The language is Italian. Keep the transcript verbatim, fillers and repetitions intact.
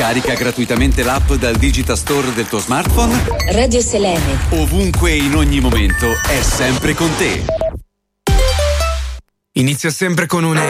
Scarica gratuitamente l'app dal Digital Store del tuo smartphone. Radio Selene. Ovunque e in ogni momento è sempre con te. Inizia sempre con un